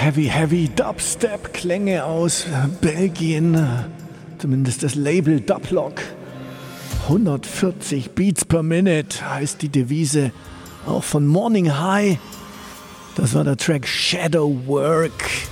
Heavy Dubstep-Klänge aus Belgien, zumindest das Label Dublock. 140 Beats per Minute heißt die Devise, auch von Morning High. Das war der Track Shadow Work.